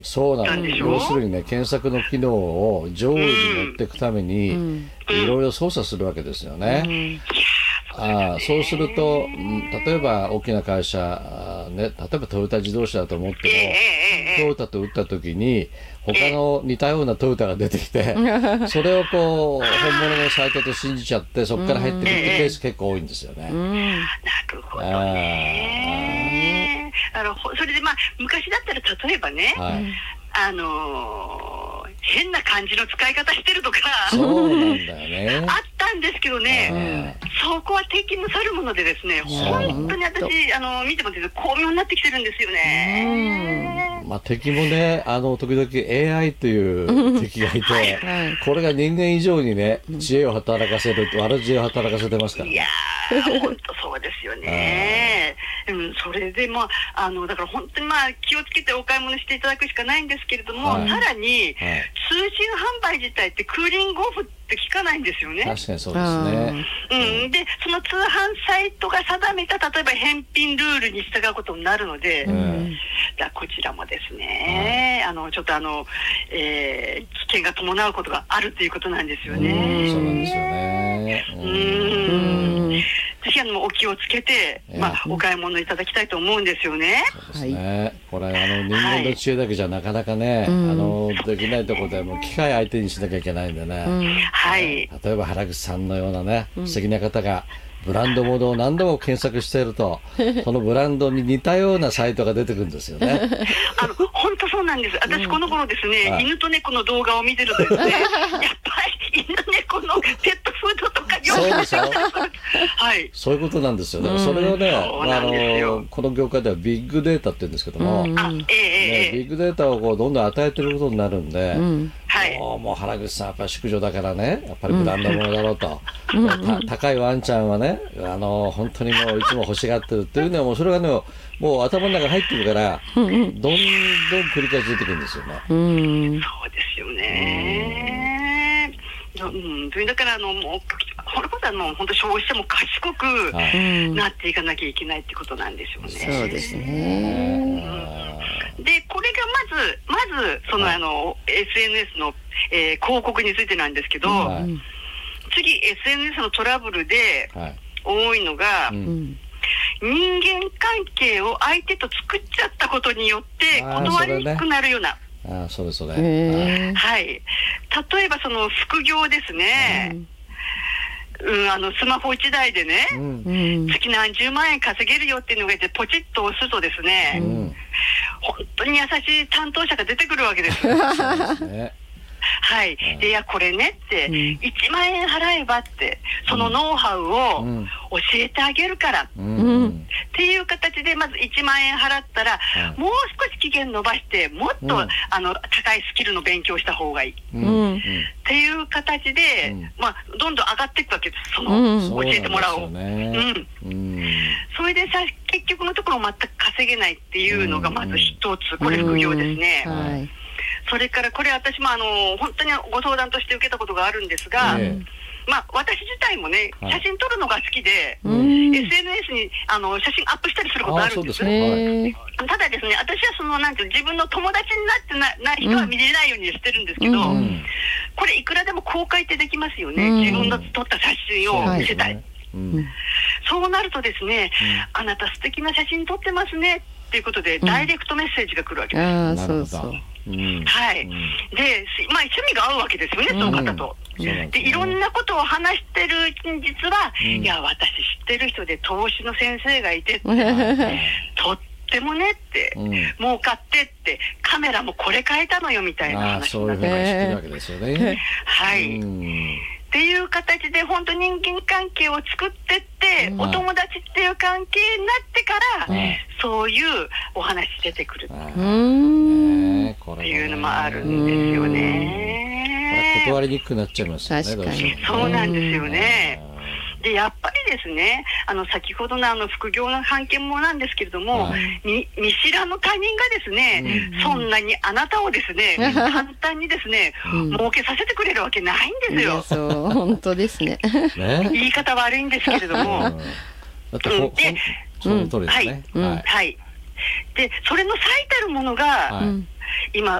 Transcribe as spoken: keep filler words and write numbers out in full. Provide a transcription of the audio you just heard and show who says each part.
Speaker 1: そうなんです。要するにね、検索の機能を上位に持っていくために、うん、いろいろ操作するわけですよね。うん、ああ、そうすると、例えば大きな会社、ね、例えばトヨタ自動車だと思っても、トヨタと打った時に他の似たようなトヨタが出てきて、それをこう本物のサイトと信じちゃってそこから入ってくるってケース結構多いんですよね。
Speaker 2: うん、なるほどね。あのそれでまあ昔だったら例えばね、はい、あのー、変な漢字の使い方してるとか、
Speaker 1: そうなんだよね。
Speaker 2: あったんですけどね、そこは敵の去るものでですね、本当に私あの見ても巧妙になってきてるんですよね。
Speaker 1: まあ、敵もね、あの時々 エーアイ という敵がいて、はい、これが人間以上にね知恵を働かせる、悪知恵を働かせてますから、ね、
Speaker 2: いやー本当そうですよね。うん、それでまああのだから本当にまあ気をつけてお買い物していただくしかないんですけれども、はい、さらに、はい、通信販売自体ってクーリングオフって聞かないんですよね。
Speaker 1: 確かにそうですね。
Speaker 2: うん、でその通販サイトが定めた例えば返品ルールに従うことになるので、うん、だこちらもですね、あのちょっとあの、えー、危険が伴うことがあるということなんですよね。
Speaker 1: うん、そうなんですよね。
Speaker 2: うん、ぜひあのお気をつけて、まあ、お買い物いただきたいと思うんですよね。
Speaker 1: そうですね、はい、これあの人間の知恵だけじゃなかなかね、はい、あのできないところでも機械相手にしなきゃいけないんでね、うん、はい、例えば原口さんのようなね、素敵な方がブランドものを何度も検索しているとそのブランドに似たようなサイトが出てくるんですよね。
Speaker 2: あの本当そうなんです。私この頃ですね、うん、犬と猫の動画を見てるとですねやっぱり犬猫のペットフードとか
Speaker 1: そうでしょ
Speaker 2: はい、
Speaker 1: そういうことなんですよね。うん、それをね、あのこの業界ではビッグデータって言うんですけども、うんねえー、ビッグデータをこうどんどん与えてることになるんで、うん、はい、もう、もう原口さんやっぱり宿女だからね、やっぱりブランドものだろうと、うん、高いワンちゃんはね、あの本当にもういつも欲しがってるっていうのはもうそれがねもう頭の中に入ってるからどんどん繰り返し出てくるんですよね。
Speaker 2: うん、そうですよね。うん、だからあのもうこれこそあの本当消費者も賢くなっていかなきゃいけないってことなんですよね。
Speaker 3: そうですね。
Speaker 2: うん、でこれがまずまずその、はい、あの エスエヌエス の、えー、広告についてなんですけど、はい、次 エスエヌエス のトラブルで多いのが、はい、うん、人間関係を相手と作っちゃったことによって断りにくくなるような。
Speaker 1: ああ、それそれ。
Speaker 2: はい。例えばその副業ですね。うん、あのスマホいちだいでね、うん、月何十万円稼げるよっていうのがいてポチッと押すとですね、うん、本当に優しい担当者が出てくるわけです。そうですね。はい、でいやこれねって、うん、いちまんえん払えばってそのノウハウを教えてあげるから、うん、っていう形でまずいちまんえん払ったら、うん、もう少し期限伸ばしてもっと、うん、あの高いスキルの勉強した方がいい、うん、っていう形で、うん、まあ、どんどん上がっていくわけです。その、うん、教えてもらおう。そうなんですよね。うんうん、それでさ結局のところ全く稼げないっていうのがまず一つ、これ副業ですね。うんうん、はい、それからこれ私もあの本当にご相談として受けたことがあるんですが、えーまあ、私自体もね写真撮るのが好きで、はい、エスエヌエス にあの写真アップしたりすることあるんです。ね、ただですね、私はそのなんて自分の友達になってなない人は見れないようにしてるんですけど、うん、これいくらでも公開ってできますよね、うん、自分の撮った写真を見せたい、はい、うん、そうなるとですね、うん、あなた素敵な写真撮ってますねっていうことで、うん、ダイレクトメッセージが来るわけです。
Speaker 3: あ、そうそう、
Speaker 2: うん、はい、うん、で、まあ、趣味が合うわけですよね、うん、その方と、うん、で、ね、いろんなことを話してるうちに実は、うん、いや私知ってる人で投資の先生がいてってとってもねって、うん、儲かってってカメラもこれ変えたのよみたいな話になって、
Speaker 1: そういうのが知ってるわけですよね。
Speaker 2: はい、うん、っていう形で本当人間関係を作ってって、うん、お友達っていう関係になってから、うん、そういうお話出てくる、うん、ね、これっていうのもあるんですよね。
Speaker 1: 断りにくくなっちゃいますよね。
Speaker 2: 確かにそうなんですよね。でやっぱりですね、あの先ほどのあの副業の判件もなんですけれども、はい、見知らぬ他人がですね、うん、そんなにあなたをですね簡単にですね、うん、儲けさせてくれるわけないんですよ。
Speaker 3: そう本当ですね。
Speaker 2: 言い方悪いんですけれども、
Speaker 1: だってほ、でその通りですね。
Speaker 2: はい、はい、 でそれの最たるものが、
Speaker 1: はい、
Speaker 2: 今